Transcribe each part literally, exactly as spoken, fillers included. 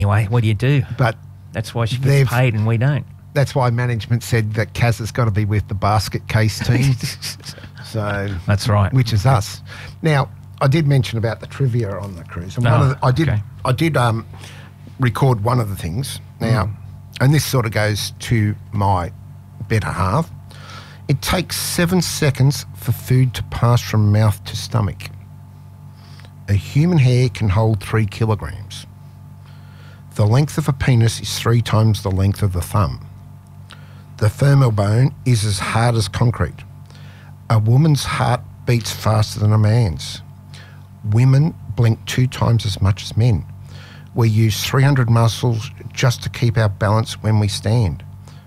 Anyway, what do you do? But that's why she gets paid and we don't. That's why management said that Kaz has got to be with the basket case team. So that's right. Which is us. Now, I did mention about the trivia on the cruise. And oh, one of the, I did okay. I did um, record one of the things. Now, mm. and this sort of goes to my better half. It takes seven seconds for food to pass from mouth to stomach. A human hair can hold three kilograms. The length of a penis is three times the length of the thumb. The femur bone is as hard as concrete. A woman's heart beats faster than a man's. Women blink two times as much as men. We use three hundred muscles just to keep our balance when we stand.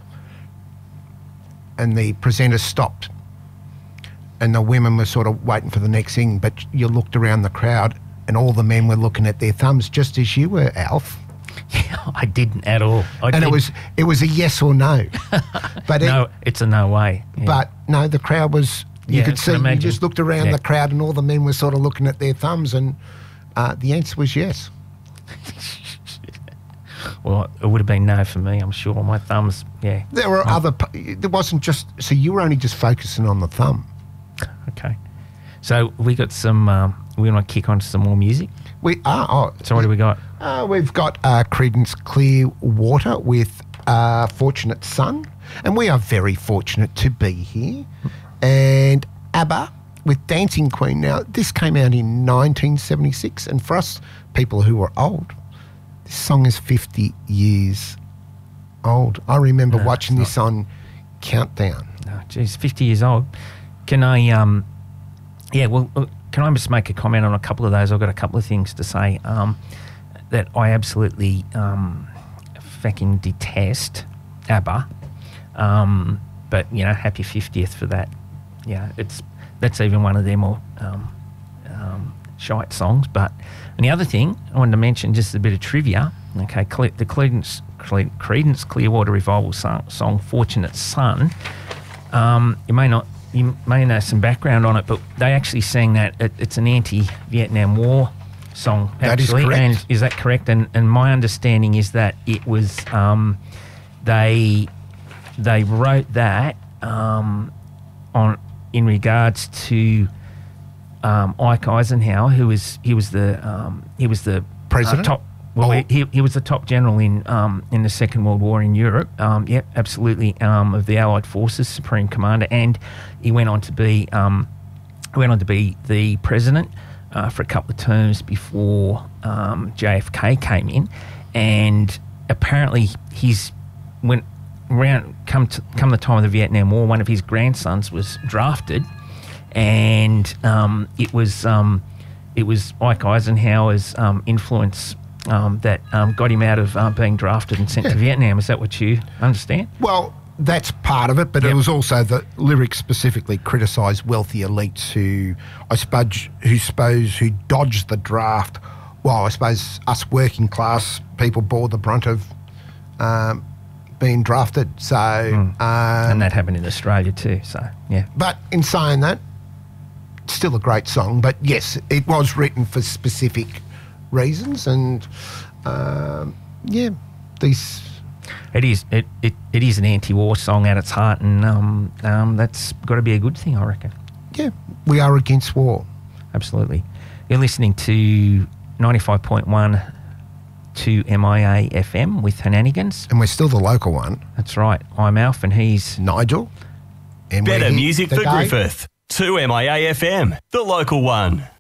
And the presenter stopped. And the women were sort of waiting for the next thing, but you looked around the crowd and all the men were looking at their thumbs just as you were, Alf. Yeah, I didn't at all. I and didn't. it was it was a yes or no. But it, no, it's a no way. Yeah. But no, the crowd was, you yeah, could see, you just looked around yeah. the crowd and all the men were sort of looking at their thumbs and uh, the answer was yes. Well, it would have been no for me, I'm sure. My thumbs, yeah. There were oh. other, there wasn't just, so you were only just focusing on the thumb. Okay. So we got some, um, we want to kick on to some more music? We are. Oh, so what do we got? Uh, we've got uh, Creedence Clearwater with uh, Fortunate Son, and we are very fortunate to be here. And ABBA with Dancing Queen. Now, this came out in nineteen seventy-six, and for us people who are old, this song is fifty years old. I remember no, watching this on Countdown. No, geez, fifty years old. Can I, um, yeah, well, can I just make a comment on a couple of those? I've got a couple of things to say um, that I absolutely um, fucking detest ABBA. Um, but, you know, happy fiftieth for that. Yeah, it's that's even one of their more um, um, shite songs. But, and the other thing I wanted to mention, just a bit of trivia, okay, Cle- the Creedence, Cle- Creedence Clearwater Revival song, song Fortunate Son, um, you may not, you may know some background on it, but they actually sang that. It, it's an anti-Vietnam War song, actually. That is correct. And is that correct? And and my understanding is that it was um, they they wrote that um, on in regards to um, Ike Eisenhower, who was he was the um, he was the president. Uh, top, Well, oh. he he was the top general in um, in the Second World War in Europe. Um, yep, absolutely. Um, of the Allied Forces, Supreme Commander, and he went on to be um, went on to be the president uh, for a couple of terms before um, J F K came in, and apparently he's went around come to come the time of the Vietnam War. One of his grandsons was drafted, and um, it was um, it was Ike Eisenhower's um, influence. Um, that um, got him out of uh, being drafted and sent yeah. to Vietnam. Is that what you understand? Well, that's part of it, but yep. it was also the lyrics specifically criticised wealthy elites who, I suppose, who suppose who dodged the draft. Well, I suppose us working class people bore the brunt of um, being drafted. So, mm. um, and that happened in Australia too. So, yeah. But in saying that, it's still a great song. But yes, it was written for specific reasons, and um, yeah, these. It is it, it, it is an anti-war song at its heart, and um, um, that's got to be a good thing, I reckon. Yeah, we are against war. Absolutely. You're listening to ninety-five point one to M I A F M with Henanigans, and we're still the local one. That's right. I'm Alf, and he's Nigel. And better music for Griffith. To M I A F M, the local one.